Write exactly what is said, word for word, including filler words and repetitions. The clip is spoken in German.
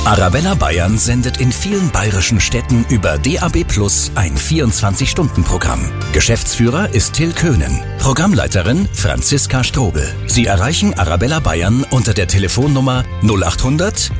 Arabella Bayern sendet in vielen bayerischen Städten über D A B Plus ein vierundzwanzig-Stunden-Programm. Geschäftsführer ist Till Köhnen, Programmleiterin Franziska Strobel. Sie erreichen Arabella Bayern unter der Telefonnummer null acht hundert